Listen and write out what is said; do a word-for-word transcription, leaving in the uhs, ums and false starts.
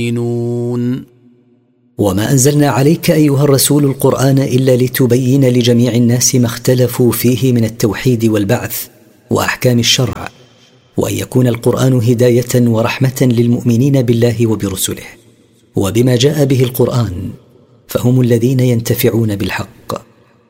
وما أنزلنا عليك أيها الرسول القرآن إلا لتبين لجميع الناس ما اختلفوا فيه من التوحيد والبعث وأحكام الشرع، وأن يكون القرآن هداية ورحمة للمؤمنين بالله وبرسله. وبما جاء به القرآن فهم الذين ينتفعون بالحق.